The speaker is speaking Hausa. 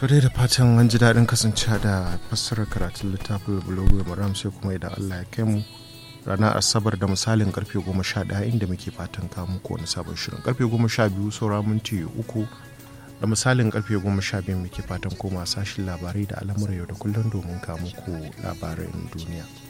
To dai da fatan an ji daɗin kasancewa da fassarar karatun littafin Bulugul Maram, sai kuma idan Allah ya kai mu ranar Asabar da misalin karfe 11 inda muke fatan kawo muku wani sabon shirin. Karfe 12 saura minti 3 da misalin karfe 12 muke fatan koma sashin labarai da al'amuran yau da kullum domin kawo muku labaran duniya.